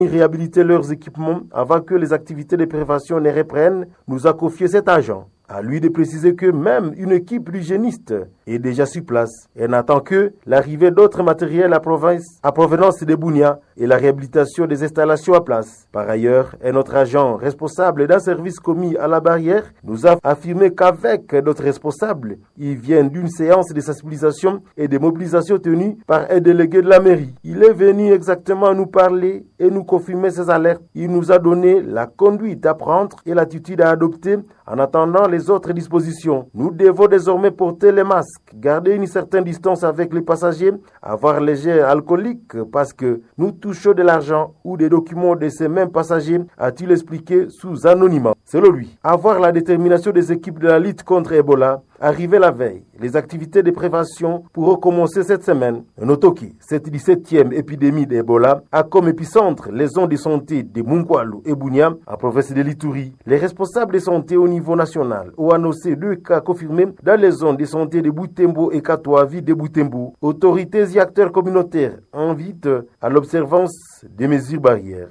réhabiliter leurs équipements avant que les activités de prévention ne reprennent, nous a confié cet agent. À lui de préciser que même une équipe d'hygiénistes est déjà sur place et n'attend que l'arrivée d'autres matériels à provenance de Bunia et la réhabilitation des installations à place. Par ailleurs, un autre agent responsable d'un service commis à la barrière nous a affirmé qu'avec d'autres responsables, ils viennent d'une séance de sensibilisation et de mobilisation tenue par un délégué de la mairie. Il est venu exactement nous parler et nous confirmer ses alertes. Il nous a donné la conduite à prendre et l'attitude à adopter en attendant les autres dispositions. Nous devons désormais porter les masques, garder une certaine distance avec les passagers, avoir les gels alcooliques parce que nous touchons de l'argent ou des documents de ces mêmes passagers, a-t-il expliqué sous anonymat. Selon lui, avoir la détermination des équipes de la lutte contre Ebola, arriver la veille, les activités de prévention pourront commencer cette semaine. Notons que cette 17e épidémie d'Ebola a comme épicentre les zones de santé de Mungwalu et Bunia, en province de l'Ituri. Les responsables de santé au niveau national ont annoncé 2 cas confirmés dans les zones de santé de Butembo et Katoa, ville de Butembo. Autorités et acteurs communautaires invitent à l'observance des mesures barrières.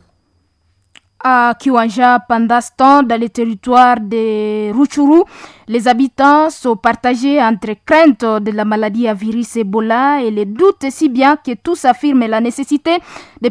À Kiwanja, pendant ce temps, dans les territoires de Rutshuru, les habitants sont partagés entre crainte de la maladie à virus Ebola et les doutes, si bien que tous affirment la nécessité de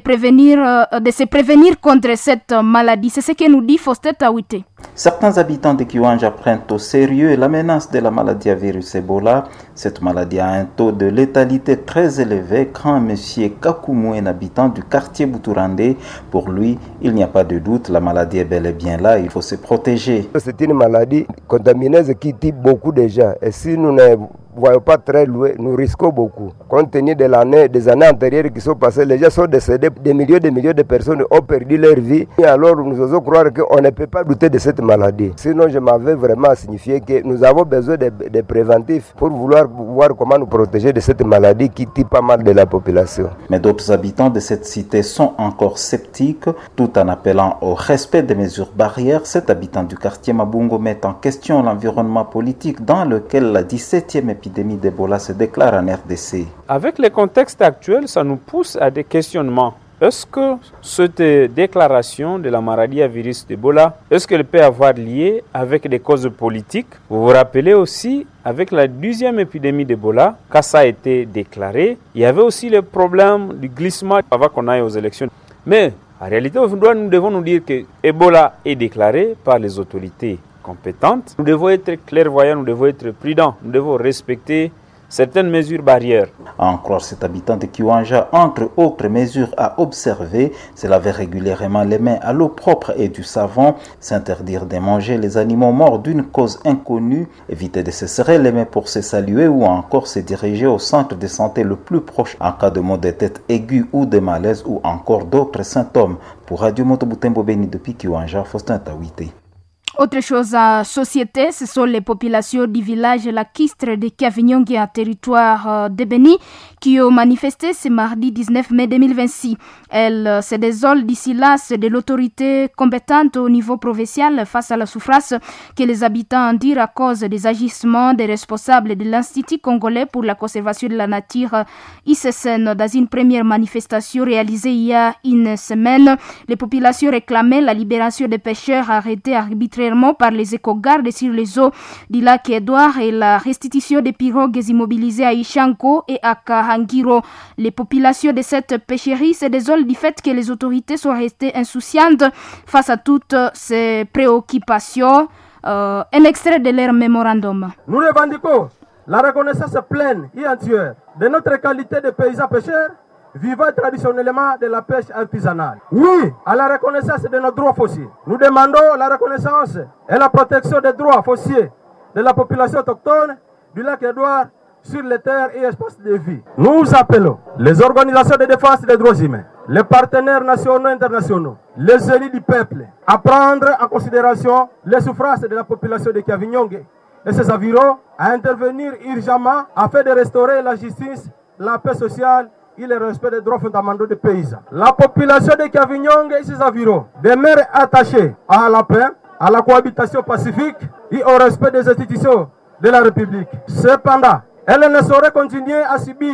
se prévenir contre cette maladie. C'est ce que nous dit Faustin Tawite. Certains habitants de Kiwanja prennent au sérieux la menace de la maladie à virus Ebola. Cette maladie a un taux de létalité très élevé, craint M. Kakumu, un habitant du quartier Buturande. Pour lui, il n'y a pas de doute, la maladie est bel et bien là, il faut se protéger. C'est une maladie contamineuse qui tue beaucoup de gens. Et si nous ne voyons pas très loin, nous risquons beaucoup. Compte tenu des années antérieures qui sont passées, les gens sont décédés, des milliers de personnes ont perdu leur vie. Et alors nous osons croire qu'on ne peut pas douter de cette maladie. Sinon, je m'avais vraiment signifié que nous avons besoin de préventifs pour vouloir voir comment nous protéger de cette maladie qui tue pas mal de la population. Mais d'autres habitants de cette cité sont encore sceptiques, tout en appelant au respect des mesures barrières. Cet habitant du quartier Mabungo met en question l'environnement politique dans lequel la 17e épidémie d'Ebola se déclare en RDC. Avec le contexte actuel, ça nous pousse à des questionnements. Est-ce que cette déclaration de la maladie à virus d'Ebola, est-ce qu'elle peut avoir lié avec des causes politiques? Vous vous rappelez aussi, avec la 12e épidémie d'Ebola, quand ça a été déclaré, il y avait aussi le problème du glissement avant qu'on aille aux élections. Mais en réalité, nous devons nous dire que Ebola est déclaré par les autorités compétentes. Nous devons être clairvoyants, nous devons être prudents, nous devons respecter certaines mesures barrières. À en croire cet habitant de Kiwanja, entre autres mesures à observer, c'est laver régulièrement les mains à l'eau propre et du savon, s'interdire de manger les animaux morts d'une cause inconnue, éviter de se serrer les mains pour se saluer ou encore se diriger au centre de santé le plus proche en cas de maux de tête aigus ou de malaise ou encore d'autres symptômes. Pour Radio Moto Butembo Beni depuis Kiwanja, Faustin Tawite. Autre chose à société, ce sont les populations du village lacustre de Kiavinyonge en territoire de Beni qui ont manifesté ce mardi 19 mai 2026. Elles se désolent d'ici là de l'autorité compétente au niveau provincial face à la souffrance que les habitants endurent à cause des agissements des responsables de l'Institut congolais pour la conservation de la nature ICCN. Dans une première manifestation réalisée il y a une semaine, les populations réclamaient la libération des pêcheurs arrêtés arbitrairement par les éco-gardes sur les eaux du lac Édouard et la restitution des pirogues immobilisées à Ishanko et à Kahangiro. Les populations de cette pêcherie se désolent du fait que les autorités sont restées insouciantes face à toutes ces préoccupations. Un extrait de leur mémorandum. Nous revendiquons la reconnaissance pleine et entière de notre qualité de paysans pêcheurs vivant traditionnellement de la pêche artisanale. Oui, à la reconnaissance de nos droits fonciers. Nous demandons la reconnaissance et la protection des droits fonciers de la population autochtone du lac Édouard sur les terres et espaces de vie. Nous appelons les organisations de défense des droits humains, les partenaires nationaux et internationaux, les élus du peuple, à prendre en considération les souffrances de la population de Kiavinyonge et ses environs, à intervenir urgemment afin de restaurer la justice, la paix sociale et le respect des droits fondamentaux des paysans. La population de Kiavinyonge et ses environs demeure attachée à la paix, à la cohabitation pacifique et au respect des institutions de la République. Cependant, elle ne saurait continuer à subir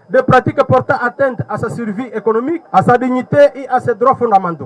des pratiques portant atteinte à sa survie économique, à sa dignité et à ses droits fondamentaux.